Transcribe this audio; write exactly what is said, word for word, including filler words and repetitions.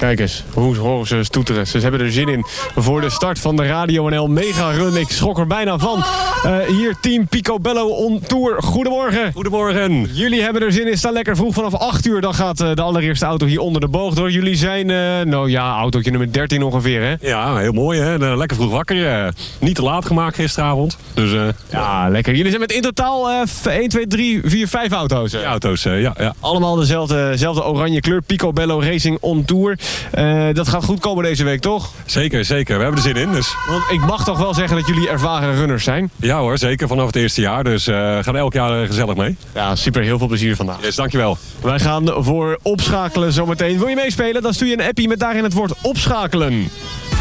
Kijk eens, hoe horen ze stoeteren. Ze hebben er zin in voor de start van de Radio N L Mega Run. Ik schrok er bijna van. Uh, hier team Picobello on Tour. Goedemorgen. Goedemorgen. Jullie hebben er zin in. Sta lekker vroeg vanaf acht uur. Dan gaat uh, de allereerste auto hier onder de boog door. Jullie zijn, uh, nou ja, autootje nummer dertien ongeveer, hè? Ja, heel mooi, hè? Lekker vroeg wakker. Uh, niet te laat gemaakt gisteravond. Dus, uh, ja, lekker. Jullie zijn met in totaal uh, één, twee, drie, vier, vijf auto's. Uh. auto's, uh, ja, ja. Allemaal dezelfde, dezelfde oranje kleur. Picobello Racing on Tour. Uh, dat gaat goed komen deze week, toch? Zeker, zeker. We hebben er zin in. Dus. Want ik mag toch wel zeggen dat jullie ervaren runners zijn? Ja hoor, zeker. Vanaf het eerste jaar. Dus uh, gaan elk jaar gezellig mee. Ja, super. Heel veel plezier vandaag. Yes, dankjewel. Wij gaan voor opschakelen zometeen. Wil je meespelen? Dan stuur je een appie met daarin het woord opschakelen.